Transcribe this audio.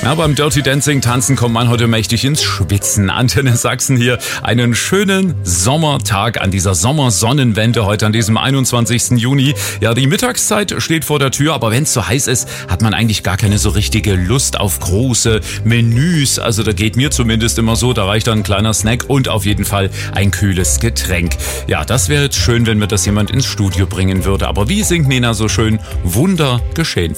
Ja, beim Dirty Dancing tanzen kommt man heute mächtig ins Schwitzen. Antenne Sachsen hier. Einen schönen Sommertag an dieser Sommersonnenwende heute an diesem 21. Juni. Ja, die Mittagszeit steht vor der Tür, aber wenn es so heiß ist, hat man eigentlich gar keine so richtige Lust auf große Menüs. Also da geht mir zumindest immer so, da reicht dann ein kleiner Snack und auf jeden Fall ein kühles Getränk. Ja, das wäre jetzt schön, wenn mir das jemand ins Studio bringen würde. Aber wie singt Nena so schön? Wunder geschehen.